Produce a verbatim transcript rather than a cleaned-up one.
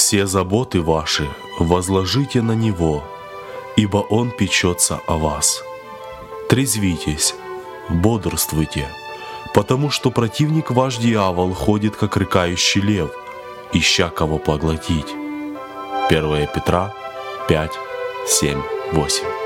Все заботы ваши возложите на Него, ибо Он печется о вас. Трезвитесь, бодрствуйте, потому что противник ваш дьявол ходит, как рыкающий лев, ища кого поглотить. первое Петра пять, семь, восемь.